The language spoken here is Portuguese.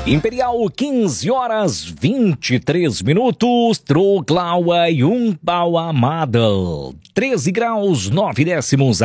Imperial, 15 horas 23 minutos, Troclaua e Umpau Amada, 13 graus 9 décimos.